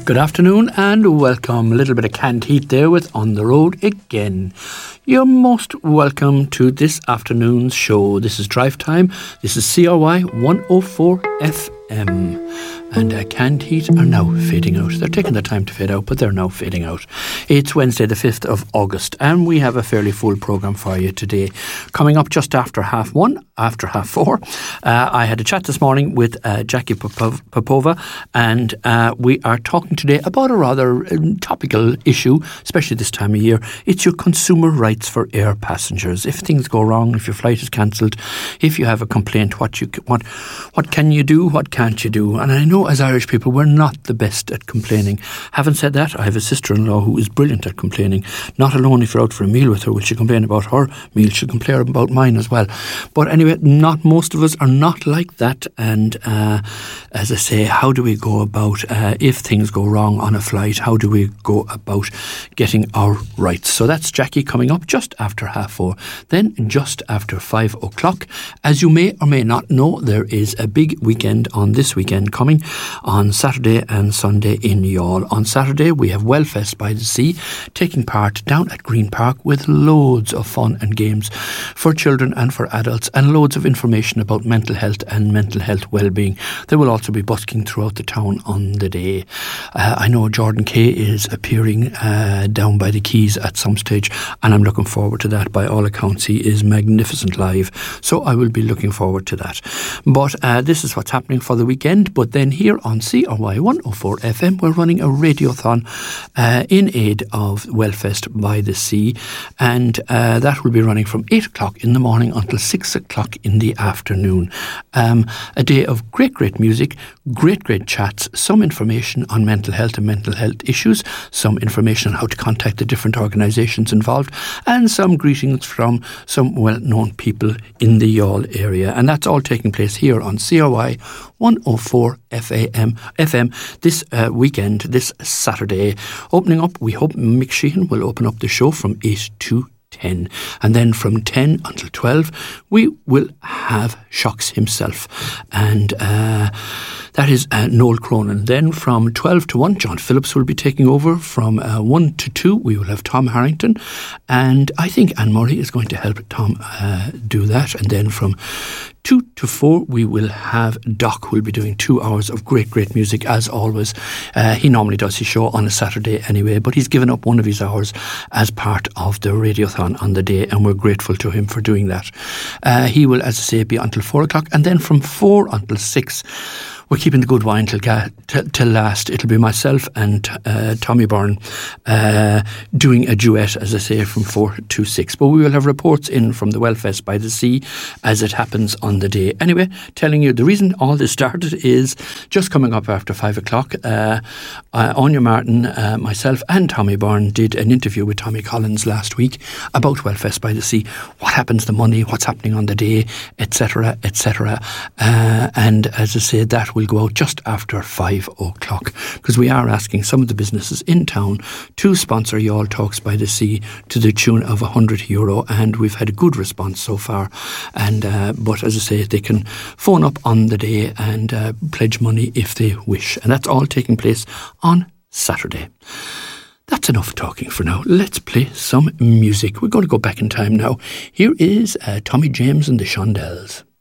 Good afternoon and welcome. A little bit of canned heat there with On the Road Again. You're most welcome to this afternoon's show. This is Drive Time. This is CRY 104 FM. And canned heat are now fading out. They're taking their time to fade out, but they're now fading out. It's Wednesday the 5th of August, and we have a fairly full programme for you today. Coming up just after half four, I had a chat this morning with Jackie Popova, and we are talking today about a rather topical issue, especially this time of year. It's your consumer rights for air passengers. If things go wrong, if your flight is cancelled, if you have a complaint, what can you do, what can't you do? And I know as Irish people, we're not the best at complaining. Having said that, I have a sister-in-law who is brilliant at complaining. Not alone if you're out for a meal with her will she complain about her meal, she'll complain about mine as well. But anyway, not most of us are not like that. And as I say, how do we go about, if things go wrong on a flight, how do we go about getting our rights? So that's Jackie coming up just after 4:30. Then just after 5 o'clock, as you may or may not know, there is a big weekend on this weekend coming on Saturday and Sunday in Youghal. On Saturday we have Wellfest by the Sea taking part down at Green Park with loads of fun and games for children and for adults, and loads of information about mental health and mental health well-being. There will also be busking throughout the town on the day. I know Jordan Kay is appearing down by the quays at some stage, and I'm looking forward to that. By all accounts, he is magnificent live, so I will be looking forward to that. But this is what's happening for the weekend. But then here on CRY 104 FM, we're running a radiothon in aid of Wellfest by the Sea, and that will be running from 8 o'clock in the morning until 6 o'clock in the afternoon. A day of great music, great chats, some information on mental health and mental health issues, some information on how to contact the different organisations involved, and some greetings from some well-known people in the Youghal area. And that's all taking place here on CRY 104 FM this weekend, this Saturday. Opening up, we hope Mick Sheehan will open up the show from 8 to 10, and then from 10 until 12 we will have Shocks himself, and that is Noel Cronin. Then from 12 to 1, John Phillips will be taking over. From 1 to 2, we will have Tom Harrington, and I think Anne Murray is going to help Tom do that. And then from 2 to 4, we will have Doc, who will be doing 2 hours of great music, as always. He normally does his show on a Saturday anyway, but he's given up one of his hours as part of the radiothon on the day, and we're grateful to him for doing that. He will, as I say, be until 4 o'clock, and then from 4 until 6, we're keeping the good wine till last. It'll be myself and Tommy Byrne doing a duet, as I say, from 4 to 6. But we will have reports in from the Wellfest by the Sea as it happens on the day. Anyway, telling you the reason all this started is just coming up after 5 o'clock. Anya Martin, myself and Tommy Byrne did an interview with Tommy Collins last week about Wellfest by the Sea. What happens to money, what's happening on the day, etc. And as I said, that will go out just after 5 o'clock, because we are asking some of the businesses in town to sponsor Youghal Talks by the Sea to the tune of €100, and we've had a good response so far. And but as I say, they can phone up on the day and pledge money if they wish, and that's all taking place on Saturday. That's enough talking for now. Let's play some music. We're going to go back in time now. Here is Tommy James and the Shondells.